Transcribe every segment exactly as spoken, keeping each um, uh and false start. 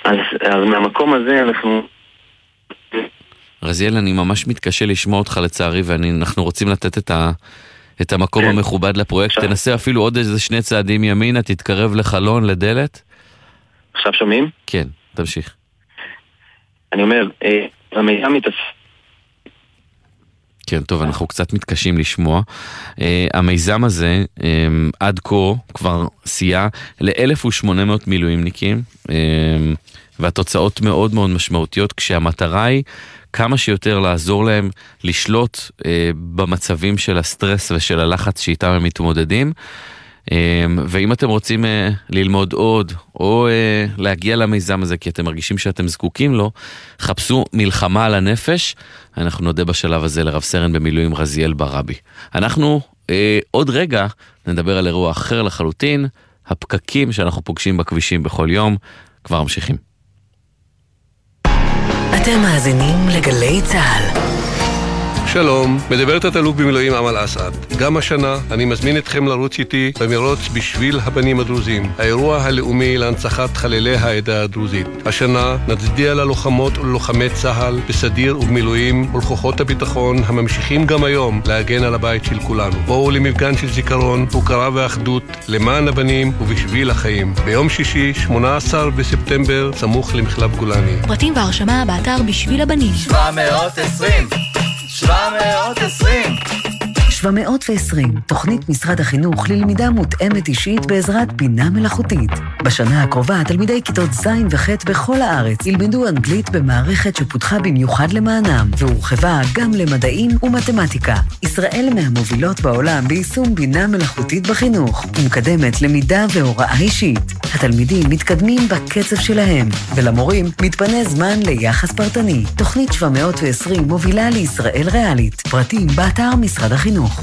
אז, אז מהמקום הזה אנחנו... רזיאל, אני ממש מתקשה לשמוע אותך לצערי, ואנחנו רוצים לתת את, ה, את המקום כן. המכובד לפרויקט. עכשיו. תנסה אפילו עוד איזה שני צעדים ימינה, תתקרב לחלון, לדלת. עכשיו שומעים? כן, תמשיך. אני אומר, אה, המידע מתעסק... כן, טוב, אנחנו קצת מתקשים לשמוע. Uh, המיזם הזה, um, עד כה, כבר סייע ל-אלף ושמונה מאות מילואימניקים, um, והתוצאות מאוד מאוד משמעותיות, כשהמטרה היא כמה שיותר לעזור להם לשלוט uh, במצבים של הסטרס ושל הלחץ שאיתם הם מתמודדים. Um, ואם אתם רוצים uh, ללמוד עוד, או uh, להגיע למיזם הזה, כי אתם מרגישים שאתם זקוקים לו, חפשו מלחמה על הנפש. אנחנו נודה בשלב הזה לרב סרן במילואים רזיאל ברבי. אנחנו uh, עוד רגע נדבר על אירוע אחר לחלוטין, הפקקים שאנחנו פוגשים בכבישים בכל יום. כבר ממשיכים. אתם מאזינים לגלי צהל. שלום, מדברת התלוף במילואים עמל אסעד. גם השנה אני מזמין אתכם לרוץ איתי במרוץ בשביל הבנים הדרוזים, האירוע הלאומי להנצחת חללי העדה הדרוזית. השנה נצדיע ללוחמות וללוחמי צהל בסדיר ובמילואים ולכוחות הביטחון הממשיכים גם היום להגן על הבית של כולנו. בואו למפגן של זיכרון, הוקרה ואחדות למען הבנים ובשביל החיים. ביום שישי, שמונה עשר בספטמבר, סמוך למחלף גולני. פרטים והרשמה באתר בשביל הבנים. שבע מאות עשרים שבע מאות עשרים שבע מאות ועשרים, תוכנית משרד החינוך ללמידה מותאמת אישית בעזרת בינה מלאכותית. בשנה הקרובה, תלמידי כיתות ז' וח' בכל הארץ ילמדו אנגלית במערכת שפותחה במיוחד למענם, והורחבה גם למדעים ומתמטיקה. ישראל מהמובילות בעולם ביישום בינה מלאכותית בחינוך, ומקדמת למידה והוראה אישית. התלמידים מתקדמים בקצב שלהם, ולמורים מתפנה זמן ליחס פרטני. תוכנית שבע מאות ועשרים מובילה לישראל ריאלית. פרטים באתר משרד החינוך.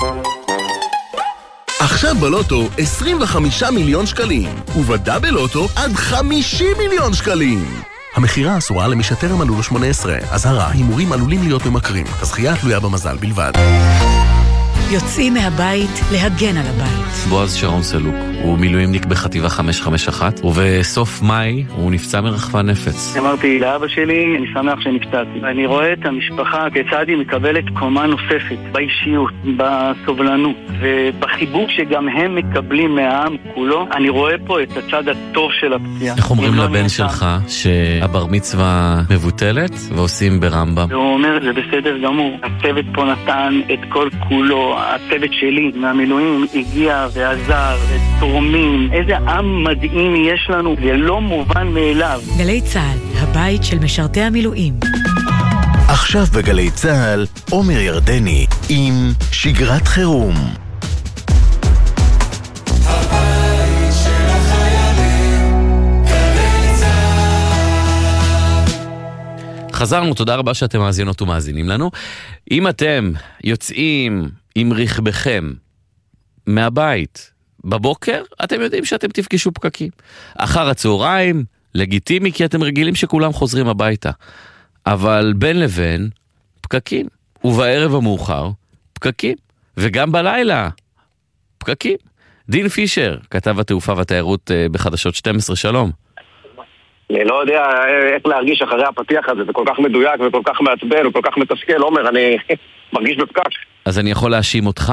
עכשיו בלוטו עשרים וחמישה מיליון שקלים, ובדאבל לוטו עד חמישים מיליון שקלים. המחירה אסורה למי שטרם מלאו לו שמונה עשרה. אזהרה, הימורים עלולים להיות ממכרים. הזכייה תלויה במזל בלבד. יוצאים מהבית להגן על הבית. בועז שרון סלוק, הוא מילואימניק בחטיבה חמש חמש אחת, ובסוף מאי הוא נפצע מרחפן נפץ. אמרתי לאבא שלי, אני שמח שנפצעתי. אני רואה את המשפחה כיצד היא מקבלת קומה נוספת, באישיות, בסובלנות, ובחיבוק שגם הם מקבלים מהעם כולו. אני רואה פה את הצד הטוב של הפציעה. איך אומרים לבן שלך שהבר מצווה מבוטלת ועושים ברמב"ם? הוא אומר, זה בסדר גמור. הצוות פה נתן את כל כולו. הצוות שלי מהמילואים הגיע ועזר ותורמים. איזה עם מדהים יש לנו, זה לא מובן מאליו. גלי צהל, הבית של משרתי המילואים. עכשיו בגלי צהל, עומר ירדני עם שגרת חירום. הבית של החיילים, גלי צהל. חזרנו, תודה רבה שאתם מאזינות ומאזינים לנו. אם אתם יוצאים עם רכבכם מהבית בבוקר, אתם יודעים שאתם תפגשו פקקים. אחר הצהריים, לגיטימי, כי אתם רגילים שכולם חוזרים הביתה. אבל בין לבין, פקקים. ובערב המאוחר, פקקים. וגם בלילה, פקקים. דין פישר, כתב התעופה והתיירות בחדשות שתים עשרה, שלום. אני לא יודע איך להרגיש אחרי הפתיח הזה, זה כל כך מדויק וכל כך מעצבן וכל כך מתסכל, עומר, אני מרגיש בפקק. אז אני יכול להאשים אותך?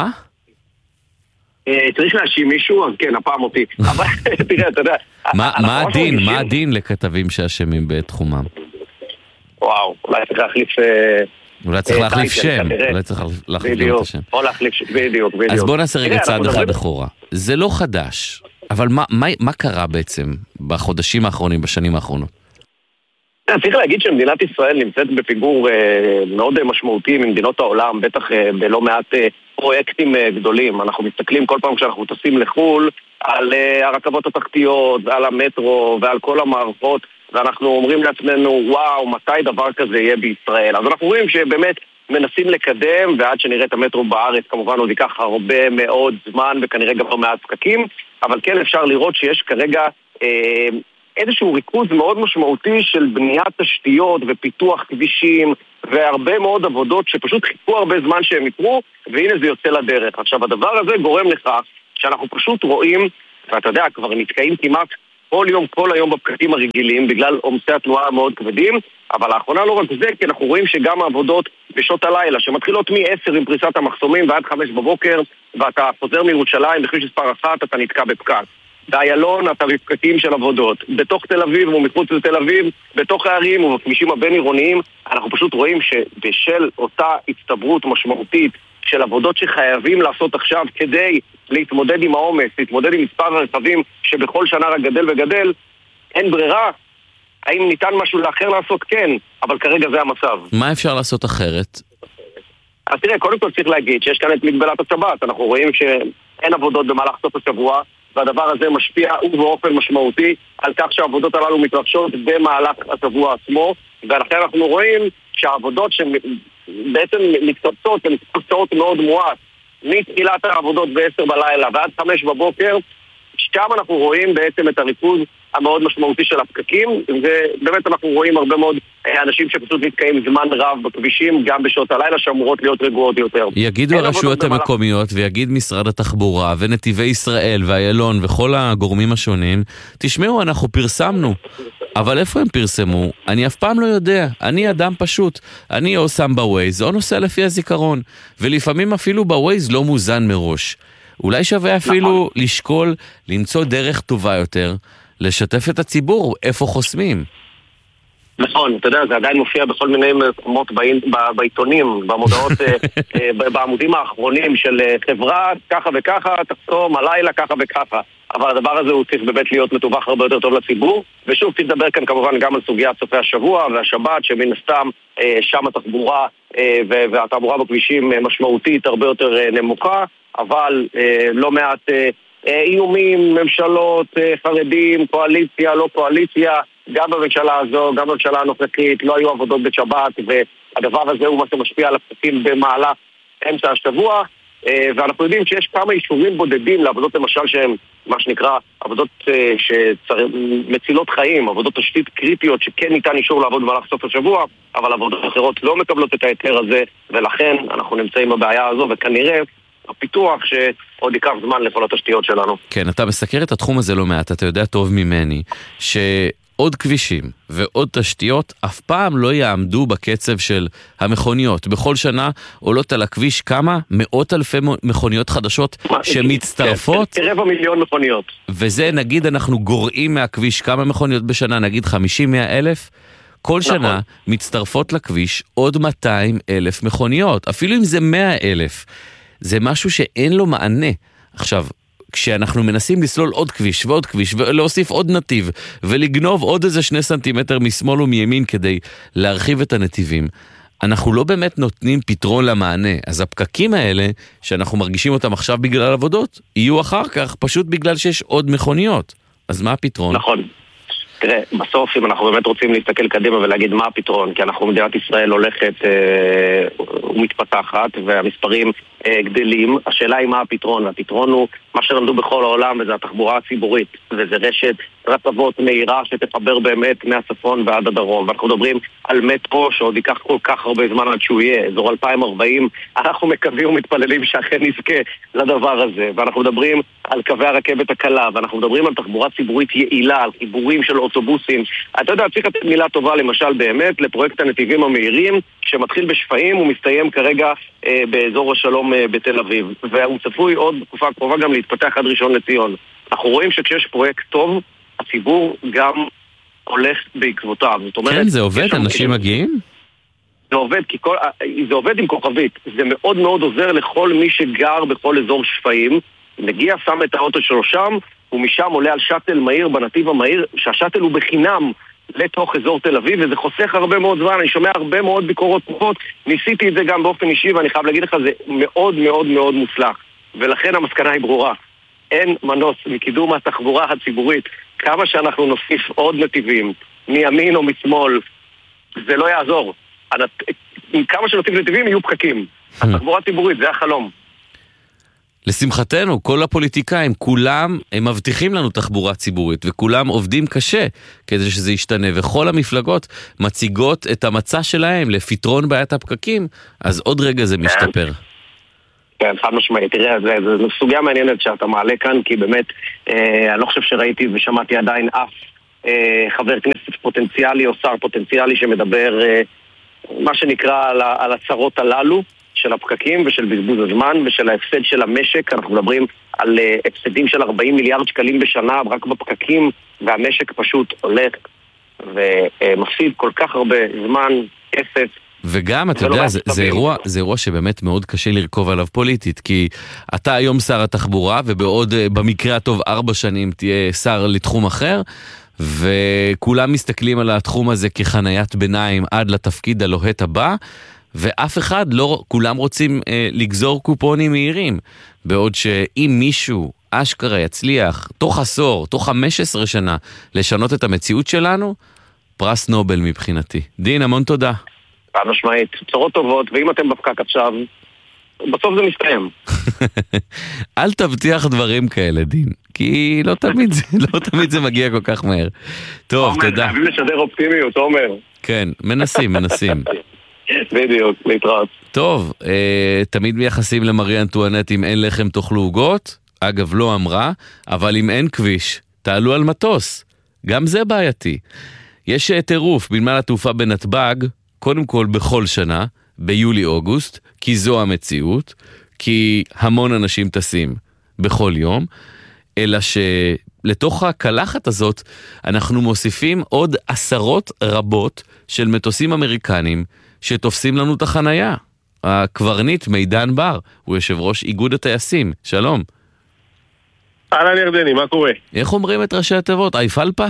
צריך להאשים מישהו, אז כן, הפעם אותי. אבל תראה, אתה יודע... מה הדין? מה הדין לכתבים שאשמים בתחומם? וואו, אולי צריך להחליף... אולי צריך להחליף שם, אולי צריך להחליף את השם. או להחליף שם, בדיוק, בדיוק. אז בוא נעשה רגע צעד אחד אחורה. זה לא חדש, אבל מה קרה בעצם בחודשים האחרונים, בשנים האחרונות? צריך להגיד שמדינת ישראל נמצאת בפיגור מאוד משמעותי ממדינות העולם, בטח בלא מעט פרויקטים גדולים. אנחנו מסתכלים כל פעם כשאנחנו טסים לחול על הרכבות התחתיות ועל המטרו ועל כל המערכות, ואנחנו אומרים לעצמנו, וואו, מתי דבר כזה יהיה בישראל? אז אנחנו רואים שבאמת מנסים לקדם, ועד שנראה את המטרו בארץ, כמובן עוד ייקח הרבה מאוד זמן, וכנראה גם לא מעט פקקים, אבל כן אפשר לראות שיש כרגע אה, איזשהו ריכוז מאוד משמעותי של בניית תשתיות ופיתוח כבישים, והרבה מאוד עבודות שפשוט חיכו הרבה זמן שהם יקרו, והנה זה יוצא לדרך. עכשיו, הדבר הזה גורם לכך שאנחנו פשוט רואים, ואתה יודע, כבר נתקעים כמעט כל יום, כל היום בפקקים הרגילים, בגלל עומסי התנועה המאוד כבדים, אבל לאחרונה לא רק זה, כי אנחנו רואים שגם העבודות בשעות הלילה, שמתחילות מ-עשר עם פריסת המחסומים ועד חמש בבוקר, ואתה חוזר מירושלים, בכביש מספר אחת, אתה נתקע בפקק. באיילון אתה בפקקים של עבודות. בתוך תל אביב ומחוץ לתל אביב, בתוך הערים ובכבישים הבין-עירוניים, אנחנו פשוט רואים שבשל אותה הצטברות משמעותית של עבודות שחייבים לעשות עכשיו כדי להתמודד עם העומס, להתמודד עם מספר הרכבים שבכל שנה רק גדל וגדל, אין ברירה. האם ניתן משהו לאחר לעשות? כן, אבל כרגע זה המצב. מה אפשר לעשות אחרת? אז תראה, קודם כל צריך להגיד שיש כאן את מגבלת השבת. אנחנו רואים שאין עבודות במהלך סוף השבוע, והדבר הזה משפיע ובאופן משמעותי על כך שהעבודות הללו מתרחשות במהלך השבוע עצמו, ולכן אנחנו רואים שהעבודות שבעצם מתקבצות ומתקבצות מאוד מועט מתחילת העבודות ב-עשר בלילה ועד חמש בבוקר, שם אנחנו רואים בעצם את הריכוז המאוד משמעותי של הפקקים, ובאמת אנחנו רואים הרבה מאוד אנשים שפשוט נתקעים זמן רב בכבישים, גם בשעות הלילה שאמורות להיות רגועות יותר. יגידו הרשויות המקומיות ויגיד משרד התחבורה ונתיבי ישראל והיילון וכל הגורמים השונים, תשמעו, אנחנו פרסמנו, אבל איפה הם פרסמו? אני אף פעם לא יודע. אני אדם פשוט. אני או שם בווייז או נוסע לפי הזיכרון, ולפעמים אפילו בווייז לא מוזן מראש. אולי שווה אפילו לשקול למצוא דרך טובה יותר, לשתף את הציבור איפה חוסמים. נכון, אתה יודע, זה עדיין מופיע בכל מיני מקומות בעיתונים, במודעות, בעמודים האחרונים של חברה, ככה וככה, תחתום הלילה, ככה וככה. אבל הדבר הזה הוא צריך באמת להיות מטווח הרבה יותר טוב לציבור, ושוב תדבר כאן כמובן גם על סוגיית סופי השבוע והשבת, שמן הסתם שם התחבורה והתחבורה בכבישים משמעותית הרבה יותר נמוכה, אבל לא מעט איומים, ממשלות, חרדים, קואליציה, לא קואליציה, גם בממשלה הזו, גם בממשלה הנוכחית, לא היו עבודות בשבת, והדבר הזה הוא מה שמשפיע על הפקקים במהלך אמצע השבוע, ואנחנו יודעים שיש כמה אישורים בודדים לעבודות למשל שהן מה שנקרא עבודות שמצילות חיים, עבודות תשתית קריטיות שכן ניתן אישור לעבוד במהלך סוף השבוע, אבל עבודות אחרות לא מקבלות את ההיתר הזה, ולכן אנחנו נמצאים בבעיה הזו, וכנראה הפיתוח שעוד ייקח זמן לכל התשתיות שלנו. כן, אתה מסקר את התחום הזה לא מעט, אתה יודע טוב ממני, שעוד כבישים ועוד תשתיות אף פעם לא יעמדו בקצב של המכוניות. בכל שנה עולות על הכביש כמה מאות אלפי מכוניות חדשות שמצטרפות. כרבע מיליון מכוניות. וזה נגיד אנחנו גורעים מהכביש כמה מכוניות בשנה, נגיד חמישים מאה אלף, כל שנה מצטרפות לכביש עוד מאתיים אלף מכוניות, אפילו אם זה מאה אלף. זה משהו שאין לו מענה. עכשיו, כשאנחנו מנסים לסלול עוד כביש ועוד כביש ולהוסיף עוד נתיב ולגנוב עוד איזה שני סנטימטר משמאל ומימין כדי להרחיב את הנתיבים, אנחנו לא באמת נותנים פתרון למענה. אז הפקקים האלה שאנחנו מרגישים אותם עכשיו בגלל עבודות, יהיו אחר כך פשוט בגלל שיש עוד מכוניות. אז מה הפתרון? נכון. תראה, בסוף אם אנחנו באמת רוצים להסתכל קדימה ולהגיד מה הפתרון, כי אנחנו מדינת ישראל הולכת אה, ומתפתחת והמספרים אה, גדלים, השאלה היא מה הפתרון. הפתרון הוא מה שלמדו בכל העולם, וזה התחבורה הציבורית, וזה רשת רכבות מהירה שתחבר באמת מהצפון ועד הדרום, ואנחנו מדברים על מטרו שעוד ייקח כל כך הרבה זמן עד שהוא יהיה, אזור אלפיים וארבעים, אנחנו מקווים ומתפללים שאכן נזכה לדבר הזה, ואנחנו מדברים על קווי הרכבת הקלה, ואנחנו מדברים על תחבורה ציבורית יעילה, על חיבורים של אוטובוסים. אתה יודע, צריך לתת מילה טובה למשל באמת לפרויקט הנתיבים המהירים, שמתחיל בשפעים ומסתיים כרגע אה, באזור השלום אה, בתל אביב, והוא צפוי עוד בתקופה הקרובה גם להתפתח עד ראשון לציון. אנחנו רואים שכשיש פרויקט טוב, הציבור גם הולך בעקבותיו. זאת אומרת, כן, זה עובד, אנשים מגיעים? זה עובד, כי כל, זה עובד עם כוכבית. זה מאוד מאוד עוזר לכל מי שגר בכל אזור שפעים, מגיע, שם את האוטו שלו שם, ומשם עולה על שטל מהיר בנתיב המהיר, שהשטל הוא בחינם לתוך אזור תל אביב, וזה חוסך הרבה מאוד זמן. אני שומע הרבה מאוד ביקורות פחות, ניסיתי את זה גם באופן אישי, ואני חייב להגיד לך, זה מאוד מאוד מאוד מוצלח. ולכן המסקנה היא ברורה. אין מנוס מקידום התחבורה הציבורית. כמה שאנחנו נוסיף עוד נתיבים, מימין או משמאל, זה לא יעזור. כמה שנוסיף נתיבים יהיו פקקים. התחבורה הציבורית, זה החלום. לשמחתנו, כל הפוליטיקאים, כולם, הם מבטיחים לנו תחבורה ציבורית, וכולם עובדים קשה כדי שזה ישתנה, וכל המפלגות מציגות את המצע שלהם לפתרון בעיית הפקקים, אז עוד רגע זה משתפר. כן, חד משמעית. תראה, זה, זה, זה סוגיה מעניינת שאתה מעלה כאן, כי באמת, אה, אני לא חושב שראיתי ושמעתי עדיין אף אה, חבר כנסת פוטנציאלי או שר פוטנציאלי שמדבר, אה, מה שנקרא, על, על הצרות הללו של הפקקים ושל בזבוז הזמן ושל ההפסד של המשק. אנחנו מדברים על אה, הפסדים של ארבעים מיליארד שקלים בשנה רק בפקקים, והמשק פשוט הולך ומפסיד כל כך הרבה זמן, כסף. וגם, אתה יודע, זה, זה, אירוע, זה אירוע שבאמת מאוד קשה לרכוב עליו פוליטית, כי אתה היום שר התחבורה, ובעוד, במקרה הטוב, ארבע שנים תהיה שר לתחום אחר, וכולם מסתכלים על התחום הזה כחניית ביניים עד לתפקיד הלוהט הבא, ואף אחד לא, כולם רוצים אה, לגזור קופונים מהירים, בעוד שאם מישהו אשכרה יצליח, תוך עשור, תוך חמש עשרה שנה, לשנות את המציאות שלנו, פרס נובל מבחינתי. דין, המון תודה. פעם משמעית, צורות טובות, ואם אתם בפקק עכשיו, בסוף זה מסתיים. אל תבטיח דברים כאלה, דין, כי לא תמיד זה, לא תמיד זה מגיע כל כך מהר. טוב, תודה. חייבים לשדר אופטימיות, עומר. כן, מנסים, מנסים. בדיוק, להתראות. טוב, אה, תמיד מייחסים למרי אנטואנט, אם אין לחם תאכלו עוגות, אגב לא אמרה, אבל אם אין כביש, תעלו על מטוס. גם זה בעייתי. יש טירוף בנמל התעופה בנתב"ג, קודם כל בכל שנה, ביולי-אוגוסט, כי זו המציאות, כי המון אנשים טסים בכל יום, אלא שלתוך הקלחת הזאת אנחנו מוסיפים עוד עשרות רבות של מטוסים אמריקנים שתופסים לנו את החנייה. הקברניט מידן בר, הוא יושב ראש איגוד הטייסים. שלום. אהלן ירדני, מה קורה? איך אומרים את ראשי התיבות? איי-פלפה?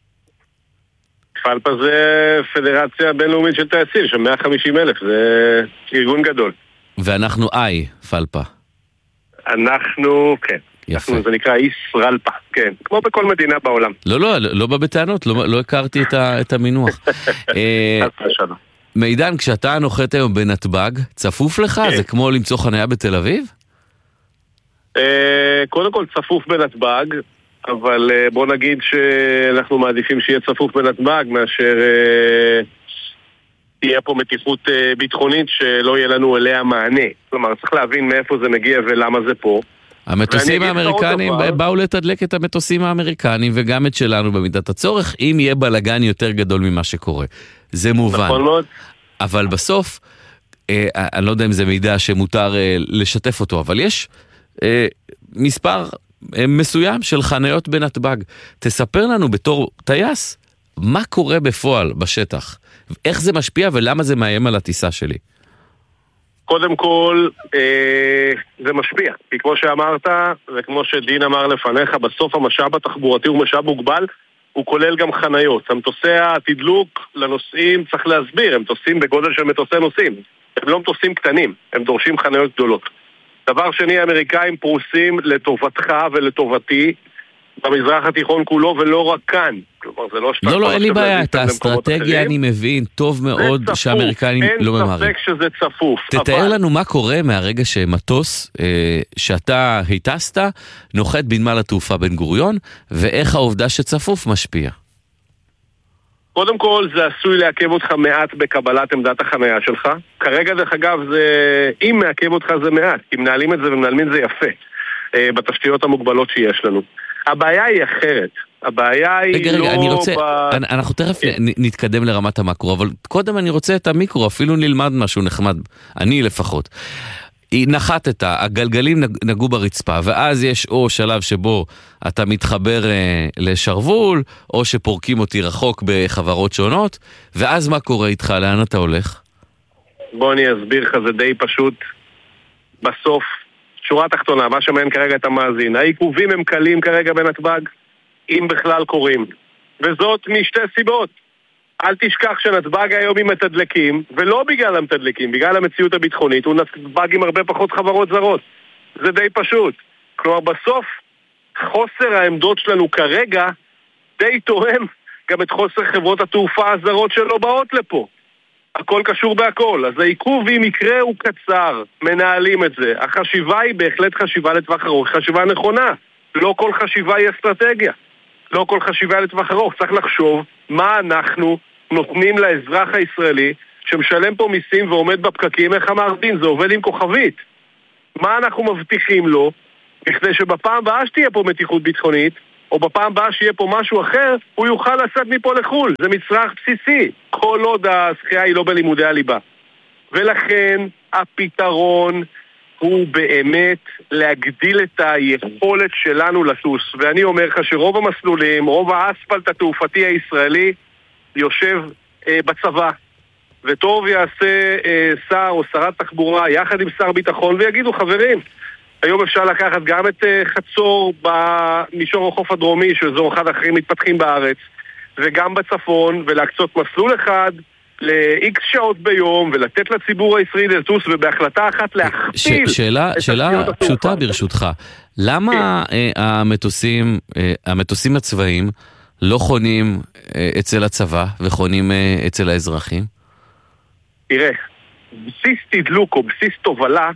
פלפה זה פדרציה בינלאומית של טייסים, של מאה וחמישים אלף, זה ארגון גדול. ואנחנו איי, פלפה. אנחנו, כן. יפה. אנחנו, זה נקרא ישראלפה, כן. כמו בכל מדינה בעולם. לא, לא, לא בא בטענות, לא, לא הכרתי את, ה, את המינוח. מידן, כשאתה נוחת היום בנתב"ג, צפוף לך? זה כמו למצוא חניה בתל אביב? קודם כל צפוף בנתב"ג, אבל בוא נגיד שאנחנו מעדיפים שיהיה צפוף בנתב"ג מאשר תהיה פה מתיחות ביטחונית שלא יהיה לנו אליה מענה. כלומר, צריך להבין מאיפה זה מגיע ולמה זה פה. המטוסים האמריקנים באו לתדלק את המטוסים האמריקנים וגם את שלנו במידת הצורך, אם יהיה בלגן יותר גדול ממה שקורה. זה מובן. נכון מאוד. אבל בסוף, אני לא יודע אם זה מידע שמותר לשתף אותו, אבל יש מספר מסוים של חניות בנתב"ג. תספר לנו בתור טייס, מה קורה בפועל בשטח? איך זה משפיע ולמה זה מאיים על הטיסה שלי? קודם כל, אה, זה משפיע. כי כמו שאמרת, וכמו שדין אמר לפניך, בסוף המשאב התחבורתי הוא משאב מוגבל, הוא כולל גם חניות. המטוסי התדלוק לנוסעים צריך להסביר, הם טוסים בגודל של מטוסי נוסעים. הם לא מטוסים קטנים, הם דורשים חניות גדולות. דבר שני, האמריקאים פרוסים לטובתך ולטובתי במזרח התיכון כולו ולא רק כאן. כלומר, זה לא לא, לא, אין לי בעיה, את האסטרטגיה אני מבין טוב מאוד שהאמריקאים לא ממהרים. אין ספק שזה צפוף. תתאר לנו מה קורה מהרגע שמטוס שאתה היטסת נוחת בנמל התעופה בן גוריון, ואיך העובדה שצפוף משפיע. קודם כל, זה עשוי לעכב אותך מעט בקבלת עמדת החנייה שלך. כרגע, דרך אגב, זה, אם מעכב אותך זה מעט, כי מנהלים את זה ומנהלים את זה יפה, אה, בתשתיות המוגבלות שיש לנו. הבעיה היא אחרת. הבעיה היא רגע, לא... רגע, אני רוצה, ב... אנחנו תכף נתקדם לרמת המקרו, אבל קודם אני רוצה את המיקרו, אפילו נלמד משהו נחמד, אני לפחות. היא נחתת, הגלגלים נגעו ברצפה, ואז יש או שלב שבו אתה מתחבר אה, לשרוול, או שפורקים אותי רחוק בחברות שונות, ואז מה קורה איתך? לאן אתה הולך? בוא אני אסביר לך, זה די פשוט. בסוף, שורה תחתונה, מה שמעניין כרגע את המאזין, העיכובים הם קלים כרגע בנתב"ג, אם בכלל קורים. וזאת משתי סיבות. אל תשכח שנתב"ג היום עם מתדלקים, ולא בגלל המתדלקים, בגלל המציאות הביטחונית, הוא נתב"ג עם הרבה פחות חברות זרות. זה די פשוט. כלומר, בסוף, חוסר העמדות שלנו כרגע די תואם גם את חוסר חברות התעופה הזרות שלא באות לפה. הכל קשור בהכל. אז העיכוב אם יקרה הוא קצר, מנהלים את זה. החשיבה היא בהחלט חשיבה לטווח ארוך, חשיבה נכונה. לא כל חשיבה היא אסטרטגיה. לא כל חשיבה לטווח ארוך. צריך לחשוב מה אנחנו נותנים לאזרח הישראלי שמשלם פה מיסים ועומד בפקקים. איך אמר דין? זה עובד עם כוכבית. מה אנחנו מבטיחים לו, בכדי שבפעם הבאה שתהיה פה מתיחות ביטחונית, או בפעם הבאה שיהיה פה משהו אחר, הוא יוכל לצאת מפה לחול. זה מצרך בסיסי, כל עוד השחייה היא לא בלימודי הליבה. ולכן הפתרון הוא באמת להגדיל את היכולת שלנו לטוס. ואני אומר לך שרוב המסלולים, רוב האספלט התעופתי הישראלי יושב אה, בצבא. וטוב יעשה אה, שר או שרת תחבורה יחד עם שר ביטחון ויגידו, חברים, היום אפשר לקחת גם את אה, חצור במישור החוף הדרומי, שזו אחד האחרים מתפתחים בארץ, וגם בצפון, ולהקצות מסלול אחד ל-X שעות ביום, ולתת לציבור הישראלי לטוס, ובהחלטה אחת להכפיל. ש- שאלה, שאלה פשוטה ברשותך. למה כן. המטוסים, המטוסים הצבאיים לא חונים אצל הצבא, וחונים אצל האזרחים? תראה, בסיס תדלוק או בסיס תובלה,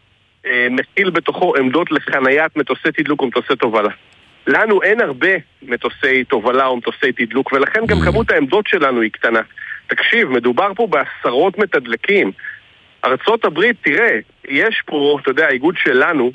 מכיל בתוכו עמדות לחניית מטוסי תדלוק ומטוסי תובלה. לנו אין הרבה מטוסי תובלה או מטוסי תדלוק, ולכן גם כמות העמדות שלנו היא קטנה. תקשיב, מדובר פה בעשרות מתדלקים. ארצות הברית, תראה, יש פה, אתה יודע, האיגוד שלנו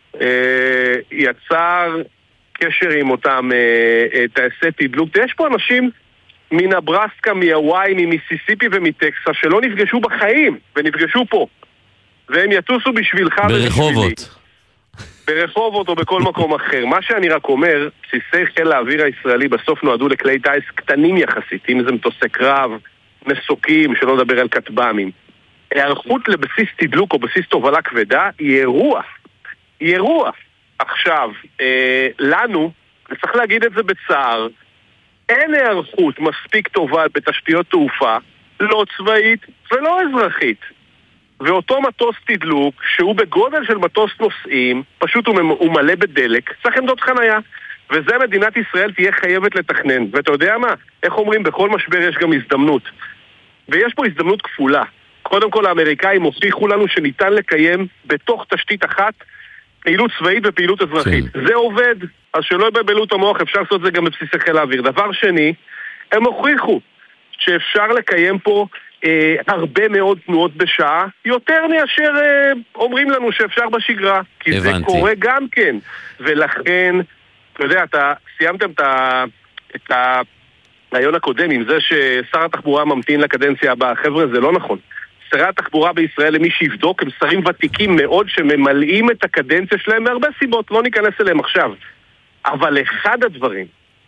אה, יצר קשר עם אותם אה, טייסי תדלוק. יש פה אנשים מנברסקה, מהוואי, ממיסיסיפי ומטקסס שלא נפגשו בחיים, ונפגשו פה. והם יטוסו בשבילך ברחובות. ברחובות או בכל מקום אחר. מה שאני רק אומר, בסיסי חיל האוויר הישראלי בסוף נועדו לכלי טייס קטנים יחסית, אם זה מטוסי קרב, מסוקים, שלא נדבר על כטב"מים. הערכות לבסיס תדלוק או בסיס תובלה כבדה היא אירוע. היא אירוע. עכשיו, אה, לנו, צריך להגיד את זה בצער, אין הערכות מספיק טובה בתשתיות תעופה, לא צבאית ולא אזרחית. ואותו מטוס תדלוק, שהוא בגודל של מטוס נוסעים, פשוט הוא, הוא מלא בדלק, צריך עמדות חנייה. וזה מדינת ישראל תהיה חייבת לתכנן. ואתה יודע מה? איך אומרים, בכל משבר יש גם הזדמנות. ויש פה הזדמנות כפולה. קודם כל, האמריקאים הוכיחו לנו שניתן לקיים בתוך תשתית אחת פעילות צבאית ופעילות אזרחית. כן. זה עובד, אז שלא יבלבלו את המוח, אפשר לעשות את זה גם בבסיסי חיל האוויר. דבר שני, הם הוכיחו שאפשר לקיים פה אה, הרבה מאוד תנועות בשעה, יותר מאשר אה, אומרים לנו שאפשר בשגרה. כי הבנתי. זה קורה גם כן. ולכן, אתה יודע, אתה סיימתם את ה... את ה הרעיון הקודם עם זה ששר התחבורה ממתין לקדנציה הבאה. חבר'ה, זה לא נכון. שרי התחבורה בישראל, למי שיבדוק, הם שרים ותיקים מאוד שממלאים את הקדנציה שלהם מהרבה סיבות, לא ניכנס אליהם עכשיו. אבל אחד הדברים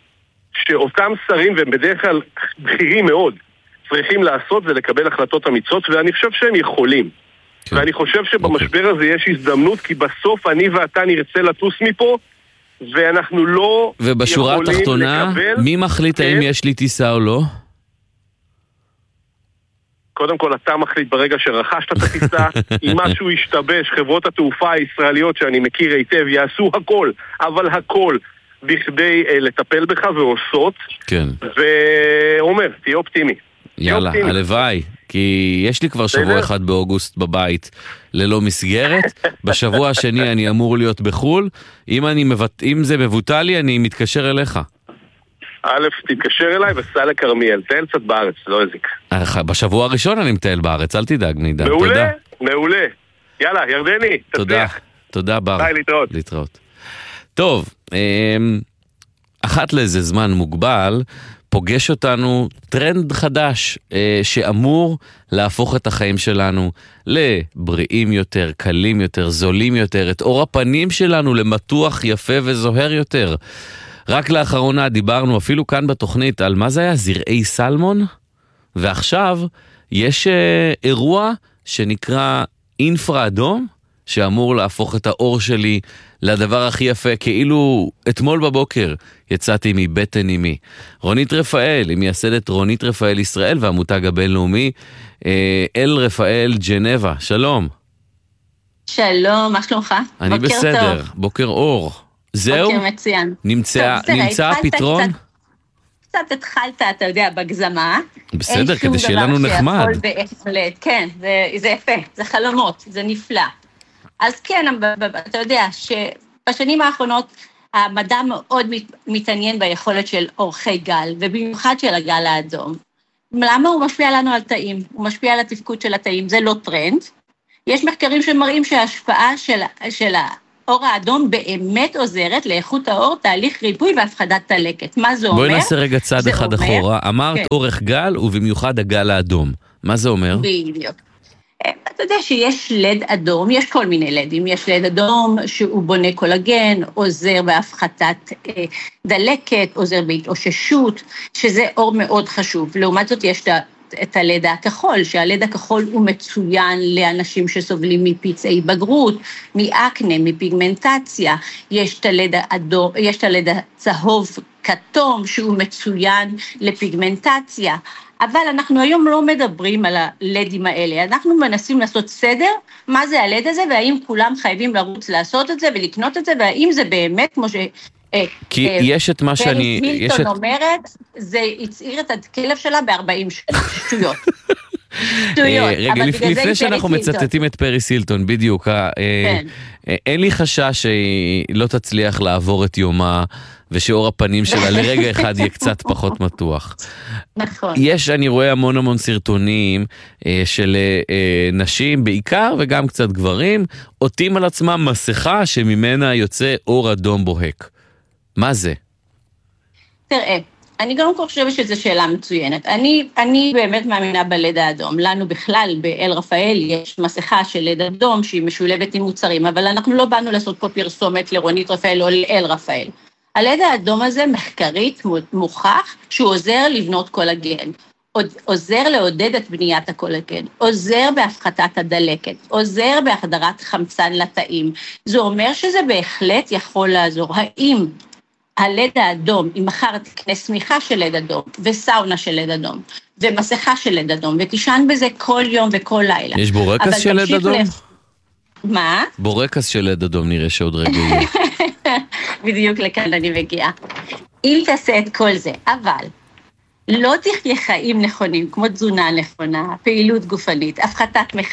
שאותם שרים, והם בדרך כלל בכירים מאוד, צריכים לעשות זה לקבל החלטות אמיצות, ואני חושב שהם יכולים. כן. ואני חושב שבמשבר הזה יש הזדמנות, כי בסוף אני ואתה נרצה לטוס מפה, ואנחנו לא ובשורה התחתונה, לקבל... מי מחליט כן? האם יש לי טיסה או לא? קודם כל אתה מחליט ברגע שרכשת את הטיסה. אם משהו ישתבש, חברות התעופה הישראליות שאני מכיר היטב יעשו הכל, אבל הכל בכדי uh, לטפל בך ועושות. כן. ואומר, תהיה אופטימי. יאללה, הלוואי. כי יש לי כבר שבוע אחד באוגוסט בבית ללא מסגרת, בשבוע השני אני אמור להיות בחול, אם, אני מבט... אם זה מבוטל לי, אני מתקשר אליך. א', תתקשר אליי וסע לקרמיאל, תהל קצת בארץ, לא הזיק. בשבוע הראשון אני מטייל בארץ, אל תדאג, נידע. מעולה, תודה. מעולה. יאללה, ירדני, תודה, תצליח. תודה בר. ביי, להתראות. להתראות. טוב, אחת לאיזה זמן מוגבל, פוגש אותנו טרנד חדש אה, שאמור להפוך את החיים שלנו לבריאים יותר, קלים יותר, זולים יותר, את אור הפנים שלנו למתוח, יפה וזוהר יותר. רק לאחרונה דיברנו אפילו כאן בתוכנית על מה זה היה, זרעי סלמון, ועכשיו יש אה, אירוע שנקרא אינפרה אדום, שאמור להפוך את האור שלי לדבר הכי יפה, כאילו אתמול בבוקר יצאתי מבטן אמי. רונית רפאל, היא מייסדת רונית רפאל ישראל והמותג הבינלאומי אל רפאל ג'נבה. שלום. שלום, מה שלומך? אני בוקר בסדר, טוב. בוקר אור. זהו? בוקר מצוין. נמצא, טוב, נמצא הפתרון? קצת, קצת התחלת, אתה יודע, בגזמה. בסדר, כדי שיהיה לנו נחמד. בהחלט, כן, זה, זה יפה, זה חלומות, זה נפלא. אז כן, אתה יודע שבשנים האחרונות המדע מאוד מתעניין ביכולת של אורכי גל, ובמיוחד של הגל האדום. למה הוא משפיע לנו על תאים? הוא משפיע על התפקוד של התאים, זה לא טרנד, יש מחקרים שמראים שההשפעה של, של האור האדום באמת עוזרת לאיכות האור, תהליך ריפוי והפחדת דלקת. מה זה אומר? בואי נעשה רגע צעד אחד אומר, אחורה. אמרת כן. אורך גל ובמיוחד הגל האדום. מה זה אומר? בדיוק. אתה יודע שיש לד אדום, יש כל מיני לדים, יש לד אדום שהוא בונה קולגן, עוזר בהפחתת אה, דלקת, עוזר בהתאוששות, שזה אור מאוד חשוב. לעומת זאת יש את הלד הכחול, שהלד הכחול הוא מצוין לאנשים שסובלים מפצעי בגרות, מאקנה, מפיגמנטציה, יש את הלד האדום, יש את הלד הצהוב כתום שהוא מצוין לפיגמנטציה, אבל אנחנו היום לא מדברים על הלדים האלה, אנחנו מנסים לעשות סדר, מה זה הלד הזה, והאם כולם חייבים לרוץ לעשות את זה ולקנות את זה, והאם זה באמת כמו ש... כי יש את מה שאני... פריס הילטון אומרת, זה הצעיר את הכלב שלה ב-ארבעים שטויות. שטויות. רגע, לפני שאנחנו מצטטים את פריס הילטון, בדיוק, אין לי חשש שהיא לא תצליח לעבור את יומה, ושאור הפנים שלה לרגע אחד יהיה קצת פחות מתוח. נכון. יש, אני רואה המון המון סרטונים של נשים בעיקר, וגם קצת גברים, עוטים על עצמם מסכה שממנה יוצא אור אדום בוהק. מה זה? תראה, אני גם חושבת שזו שאלה מצוינת. אני, אני באמת מאמינה בלד האדום. לנו בכלל, באל רפאל, יש מסכה של לד אדום שהיא משולבת עם מוצרים, אבל אנחנו לא באנו לעשות פה פרסומת לרונית רפאל או לאל רפאל. הלד האדום הזה מחקרית מוכח שהוא עוזר לבנות קולגן, עוזר לעודד את בניית הקולגן, עוזר בהפחתת הדלקת, עוזר בהחדרת חמצן לתאים. זה אומר שזה בהחלט יכול לעזור. האם הלד האדום, אם מחר תקנה סמיכה של לד אדום, וסאונה של לד אדום, ומסכה של לד אדום, ותישן בזה כל יום וכל לילה. יש בורקס של לד אדום? לפ... מה? בורקס של לד אדום נראה שעוד רגע יהיה. בדיוק לכאן אני מגיעה. אם תעשה את כל זה, אבל לא תחיה חיים נכונים, כמו תזונה נכונה, פעילות גופנית, הפחתת מח...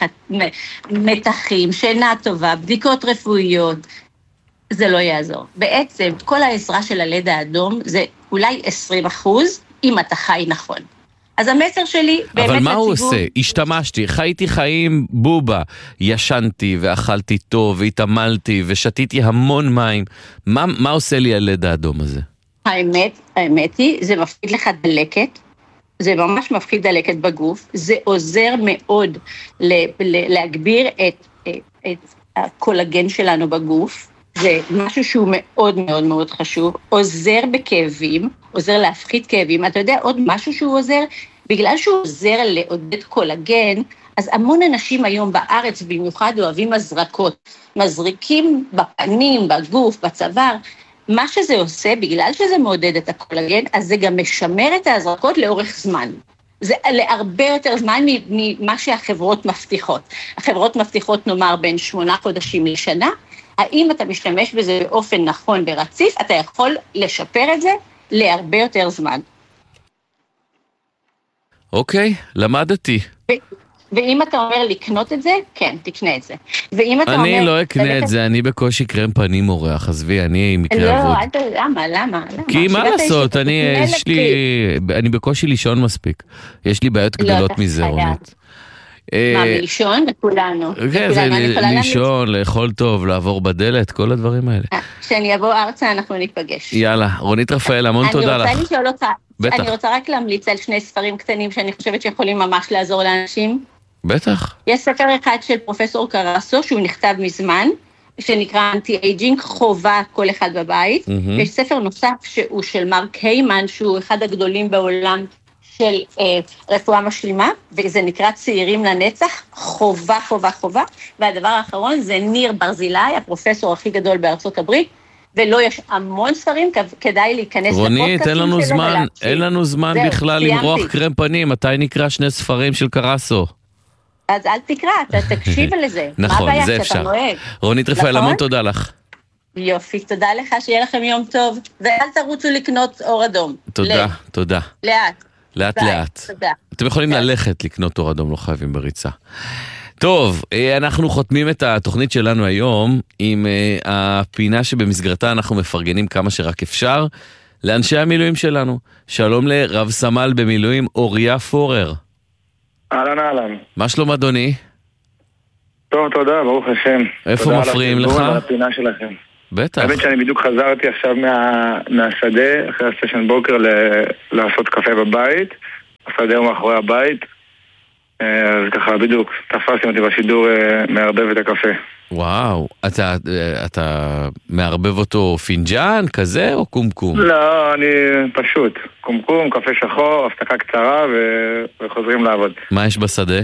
מתחים, שינה טובה, בדיקות רפואיות, זה לא יעזור. בעצם כל העזרה של הלד האדום זה אולי עשרים אחוז, אם אתה חי נכון. אז המסר שלי באמת לציבור... אבל מה הוא עושה? השתמשתי, חייתי חיים בובה, ישנתי ואכלתי טוב והתעמלתי ושתיתי המון מים. מה, מה עושה לי הלד האדום הזה? האמת, האמת היא, זה מפחיד לך דלקת, זה ממש מפחיד דלקת בגוף, זה עוזר מאוד ל- ל- להגביר את, את, את הקולגן שלנו בגוף, זה משהו שהוא מאוד מאוד מאוד חשוב, עוזר בכאבים, עוזר להפחית כאבים, אתה יודע עוד משהו שהוא עוזר, בגלל שהוא עוזר לעודד קולגן, אז המון אנשים היום בארץ במיוחד אוהבים מזרקות, מזריקים בפנים, בגוף, בצוואר, מה שזה עושה, בגלל שזה מעודד את הקולגן, אז זה גם משמר את ההזרקות לאורך זמן. זה להרבה יותר זמן ממה שהחברות מבטיחות. החברות מבטיחות נאמר בין שמונה חודשים לשנה, האם אתה משתמש בזה באופן נכון ורציף, אתה יכול לשפר את זה להרבה יותר זמן. אוקיי, למדתי. ו- ואם אתה אומר לקנות את זה, כן, תקנה את זה. ואם אתה אני אומר... לא אקנה את זה, אני בקושי קרם פנים מורח, עזבי, אני עם מקרה לא, עבוד. לא, למה, למה? כי מה לעשות, אני, יש לי, אני בקושי לישון מספיק. יש לי בעיות גדולות מזה, רונית. מה, מלישון? לכולנו. כן, זה לישון, לאכול טוב, לעבור בדלת, כל הדברים האלה. כשאני אבוא ארצה, אנחנו ניפגש. יאללה, רונית רפאל, המון תודה לך. אני רוצה לשאול אותך, אני רוצה רק להמליץ על שני ספרים קטנים, שאני חושבת שיכולים ממש לעזור לאנשים. בטח. יש ספר אחד של פרופסור קרסו, שהוא נכתב מזמן, שנקרא אנטי-אייג'ינג, חובה כל אחד בבית. יש ספר נוסף שהוא של מרק היימן, שהוא אחד הגדולים בעולם, של אה, רפואה משלימה, וזה נקרא צעירים לנצח, חובה, חובה, חובה, והדבר האחרון זה ניר ברזילי, הפרופסור הכי גדול בארצות הברית, ולא יש המון ספרים, כדאי להיכנס רונית, אין לנו זמן, אין לנו זמן בכלל למרוח קרם פנים, מתי נקרא שני ספרים של קרסו? אז אל תקרא, אתה תקשיב לזה. נכון, זה אפשר. רונית רפאל, המון תודה לך. יופי, תודה לך, שיהיה לכם יום טוב, ואל תרוצו לקנות אור אדום. תודה, תודה. לאט. לאט לאט. אתם יכולים ללכת לקנות אור אדום, לא חייבים בריצה. טוב, אנחנו חותמים את התוכנית שלנו היום עם הפינה שבמסגרתה אנחנו מפרגנים כמה שרק אפשר לאנשי המילואים שלנו. שלום לרב סמל במילואים אוריה פורר. אהלן אהלן. מה שלום אדוני? טוב, תודה, ברוך השם. איפה מפריעים לך? תודה על הפינה שלכם. בטח. האמת שאני בדיוק חזרתי עכשיו מה, מהשדה, אחרי הסשן בוקר ל, לעשות קפה בבית. השדה הוא מאחורי הבית. אז ככה בדיוק, תפסתי אותי בשידור מערבב את הקפה. וואו, אתה, אתה מערבב אותו פינג'אן כזה או קומקום? לא, אני פשוט. קומקום, קפה שחור, הפסקה קצרה ו... וחוזרים לעבוד. מה יש בשדה?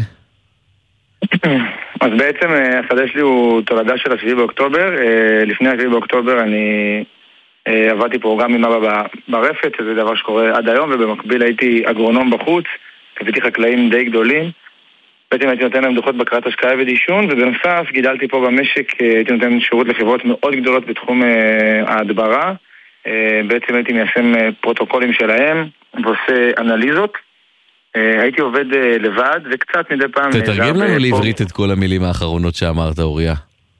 אז בעצם השדה שלי הוא תולדה של השביעי באוקטובר. לפני השביעי באוקטובר אני עבדתי פה גם עם אבא ברפת, שזה דבר שקורה עד היום, ובמקביל הייתי אגרונום בחוץ, קבעתי חקלאים די גדולים. בעצם הייתי נותן להם דוחות בקרת השקעה ודישון, ובנוסף גידלתי פה במשק, הייתי נותן שירות לחברות מאוד גדולות בתחום ההדברה. בעצם הייתי מיישם פרוטוקולים שלהם ועושה אנליזות. הייתי עובד לבד וקצת מדי פעם... תתרגם לנו לעברית את כל המילים האחרונות שאמרת, אוריה.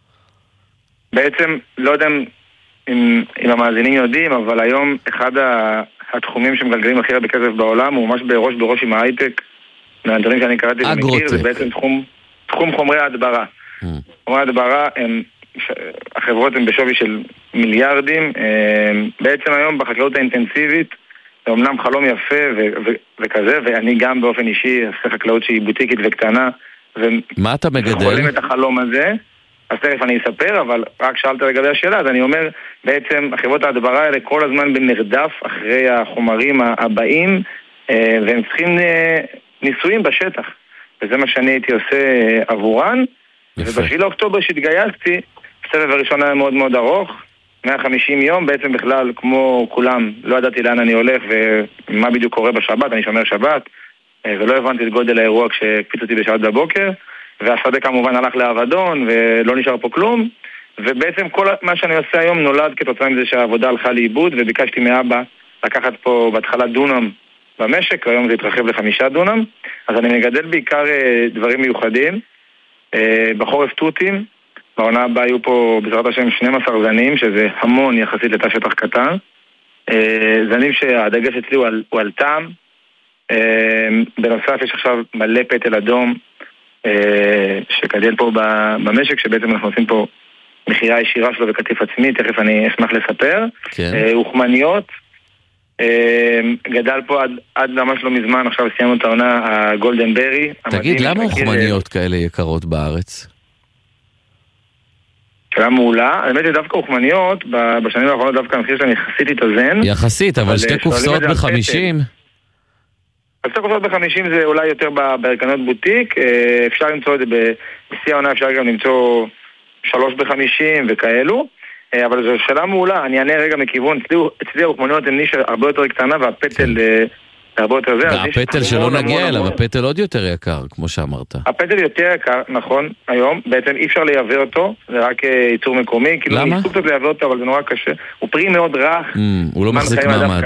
בעצם, לא יודע אם, אם המאזינים יודעים, אבל היום אחד התחומים שמגלגלים הכי הרבה כסף בעולם הוא ממש בראש בראש עם ההייטק. מהדברים שאני קראתי ומכיר, זה בעצם תחום, תחום חומרי ההדברה. Mm. חומרי ההדברה, הם, החברות הן בשווי של מיליארדים. בעצם היום בחקלאות האינטנסיבית, זה אומנם חלום יפה ו- ו- וכזה, ואני גם באופן אישי עושה חקלאות שהיא בוטיקית וקטנה. מה אתה מגדל? וחולים את החלום הזה. אז תכף אני אספר, אבל רק שאלת לגבי השאלה, אז אני אומר, בעצם החברות ההדברה האלה כל הזמן במרדף אחרי החומרים הבאים, והם צריכים... ניסויים בשטח, וזה מה שאני הייתי עושה עבורן. ובשביל לאוקטובר שהתגייסתי, הסבב הראשון היה מאוד מאוד ארוך, מאה וחמישים יום, בעצם בכלל כמו כולם, לא ידעתי לאן אני הולך ומה בדיוק קורה בשבת, אני שומר שבת, ולא הבנתי את גודל האירוע כשהקפיץ אותי בשעת בבוקר, והשדה כמובן הלך לעבדון ולא נשאר פה כלום, ובעצם כל מה שאני עושה היום נולד כתוצאה מזה שהעבודה הלכה לאיבוד, וביקשתי מאבא לקחת פה בהתחלה דונם במשק, היום זה התרחב לחמישה דונם, אז אני מגדל בעיקר דברים מיוחדים, בחורף תותים, בעונה הבאה היו פה בעזרת השם שנים עשר זנים, שזה המון יחסית לתא שטח קטן, זנים שהדגש אצלי הוא על, הוא על טעם, בנוסף יש עכשיו מלא פטל אדום, שגדל פה במשק, שבעצם אנחנו עושים פה מחירה ישירה שלו וכתיף עצמי, תכף אני אשמח לספר, כן. אוכמניות, גדל פה עד, עד ממש לא מזמן, עכשיו סיימנו את העונה הגולדן ברי. תגיד, למה אוכמניות כאלה יקרות בארץ? שאלה מעולה, האמת היא דווקא אוכמניות, בשנים האחרונות דווקא המחיר שלהם יחסית התאזן. יחסית, אבל שתי קופסאות בחמישים? אז שתי קופסאות בחמישים זה אולי יותר ברקנות בוטיק, אפשר למצוא את זה בשיא העונה, אפשר גם למצוא שלוש בחמישים וכאלו. אבל זו שאלה מעולה, אני אענה רגע מכיוון, אצלי האוכמניות הן נישה הרבה יותר קטנה והפטל הרבה יותר זה. והפטל שלא נגיע אליו, הפטל עוד יותר יקר, כמו שאמרת. הפטל יותר יקר, נכון, היום, בעצם אי אפשר לייבא אותו, זה רק ייצור מקומי. למה? ניסו קצת לייבא אותו, אבל זה נורא קשה. הוא פרי מאוד רך. הוא לא מחזיק מעמד.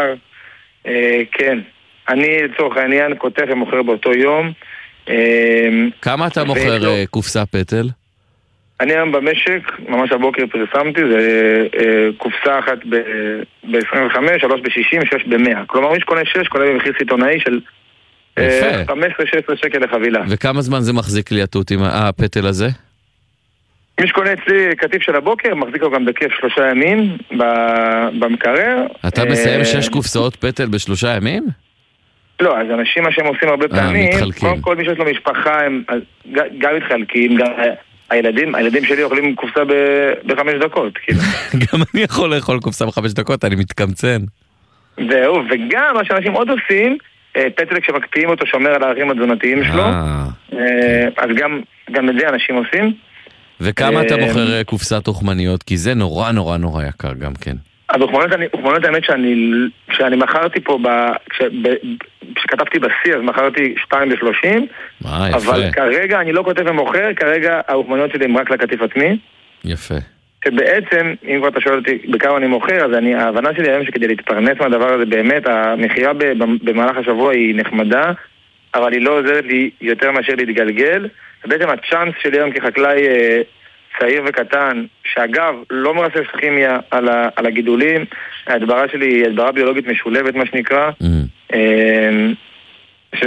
כן, אני לצורך העניין כותב ומוכר באותו יום. כמה אתה מוכר קופסה פטל? אני היום במשק, ממש הבוקר פרסמתי, זה אה, קופסה אחת ב-עשרים וחמש, שלוש ב-שישים, שש ב-מאה. כלומר, מי שקונה שש, קונה במחיר סיטונאי של אה, חמש עשרה שש עשרה שקל לחבילה. וכמה זמן זה מחזיק לי התותים, אה, הפטל הזה? מי שקונה אצלי כתיף של הבוקר, מחזיק לו גם בכיף שלושה ימים במקרר. אתה מסיים שש קופסאות פטל בשלושה ימים? לא, אז אנשים מה שהם עושים הרבה פעמים, כל, כל מי שיש לו משפחה, הם גם מתחלקים, גם... הילדים, הילדים שלי אוכלים קופסה בחמש דקות, כאילו. גם אני יכול לאכול קופסה בחמש דקות, אני מתקמצן. זהו, וגם מה שאנשים עוד עושים, פטל כשמקפיאים אותו שומר על הערכים התזונתיים שלו, אז גם, גם את זה אנשים עושים. וכמה אתה מוכר קופסת אוכמניות? כי זה נורא נורא נורא יקר גם כן. אז אוכמניות האמת שאני, שאני מכרתי פה, כשכתבתי בשיא, אז מכרתי שתיים בשלושים, אבל כרגע אני לא כותב ומוכר, כרגע האוכמניות שלי הם רק לקטיף עצמי. יפה. שבעצם, אם כבר אתה שואל אותי בכמה אני מוכר, אז אני, ההבנה שלי היום שכדי להתפרנס מהדבר הזה, באמת, המחירה במהלך השבוע היא נחמדה, אבל היא לא עוזרת לי יותר מאשר להתגלגל. ובעצם הצ'אנס שלי היום כחקלאי צעיר וקטן, שאגב, לא מרסס כימיה על, ה, על הגידולים, ההדברה שלי היא הדברה ביולוגית משולבת, מה שנקרא, mm. ש,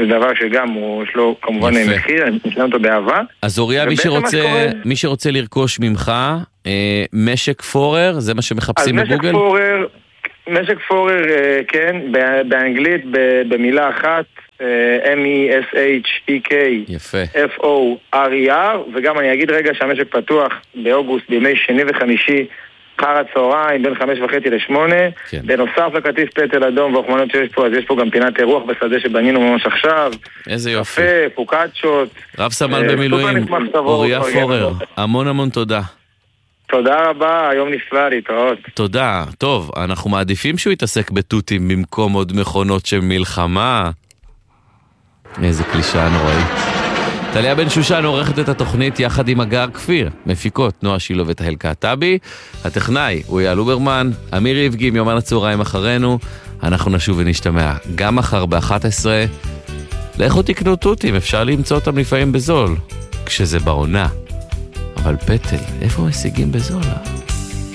שזה דבר שגם הוא, יש לו כמובן יפה. מחיר, אני משלם אותו באהבה. אז אוריה, מי שרוצה, שקורה... מי שרוצה לרכוש ממך, אה, משק פורר, זה מה שמחפשים בגוגל? בגוגל? משק פורר, משק פורר, אה, כן, באנגלית, במילה אחת, M-E-S-H-E-K F-O-R-E-R, וגם אני אגיד רגע שהמשק פתוח באוגוסט בימי שני וחמישי אחר הצהריים בין חמש וחצי לשמונה. כן. בנוסף לקטיף פטל אדום והאוכמנות שיש פה, אז יש פה גם פינת אירוח בשדה שבנינו ממש עכשיו. איזה יופי. קפה, פוקצ'ות. רב סמל במילואים, אוריה פורר, המון המון תודה. תודה רבה, היום נפלא להתראות. תודה. טוב, אנחנו מעדיפים שהוא יתעסק בטוטים במקום עוד מכונות של מלחמה. איזה קלישה נוראית. טליה בן שושן עורכת את התוכנית יחד עם הגר כפיר, מפיקות נועה שילו ותהל קעטבי, הטכנאי הוא אייל אוברמן, אמיר יבגים יומן הצהריים אחרינו, אנחנו נשוב ונשתמע גם מחר ב-אחת עשרה. לכו תקנו טוטים, אפשר למצוא אותם לפעמים בזול, כשזה בעונה. אבל פטל, איפה משיגים בזול?